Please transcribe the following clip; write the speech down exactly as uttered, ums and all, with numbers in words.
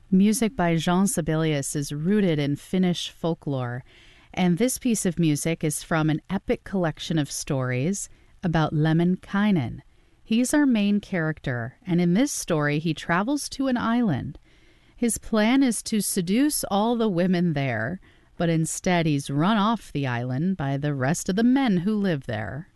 Music by Jean Sibelius is rooted in Finnish folklore, and this piece of music is from an epic collection of stories about Lemminkainen. He's our main character, and in this story he travels to an island. His plan is to seduce all the women there, but instead he's run off the island by the rest of the men who live there.